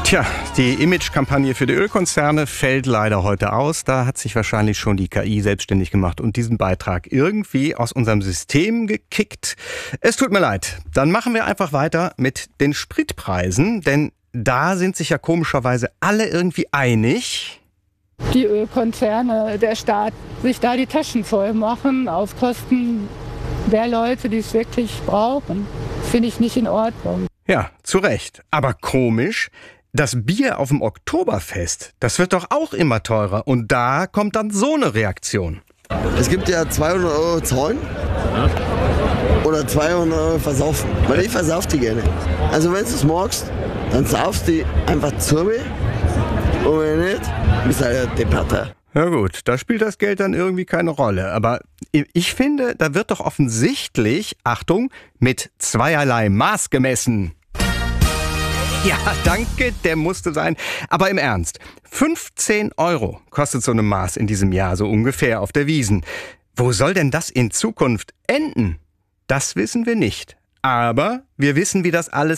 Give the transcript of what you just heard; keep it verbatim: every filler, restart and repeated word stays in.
Tja, die Image-Kampagne für die Ölkonzerne fällt leider heute aus. Da hat sich wahrscheinlich schon die K I selbstständig gemacht und diesen Beitrag irgendwie aus unserem System gekickt. Es tut mir leid. Dann machen wir einfach weiter mit den Spritpreisen, denn da sind sich ja komischerweise alle irgendwie einig. Die Ölkonzerne, der Staat, sich da die Taschen voll machen auf Kosten der Leute, die es wirklich brauchen, finde ich nicht in Ordnung. Ja, zu Recht. Aber komisch, das Bier auf dem Oktoberfest, das wird doch auch immer teurer. Und da kommt dann so eine Reaktion. Es gibt ja zweihundert Euro zahlen oder zweihundert Euro versaufen. Weil ich versauf die gerne. Also wenn du es magst, dann saufst du einfach zu mir. Und wenn nicht, bist du halt der Depatter. Ja gut, da spielt das Geld dann irgendwie keine Rolle. Aber ich finde, da wird doch offensichtlich, Achtung, mit zweierlei Maß gemessen. Ja, danke, der musste sein. Aber im Ernst, fünfzehn Euro kostet so eine Maß in diesem Jahr so ungefähr auf der Wiesn. Wo soll denn das in Zukunft enden? Das wissen wir nicht. Aber wir wissen, wie das alles